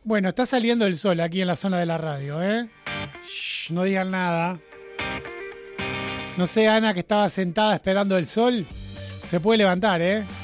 Bueno, está saliendo el sol aquí en la zona de la radio, ¿eh? Shh, no digan nada. No sé, Ana, que estaba sentada esperando el sol. Se puede levantar, ¿eh?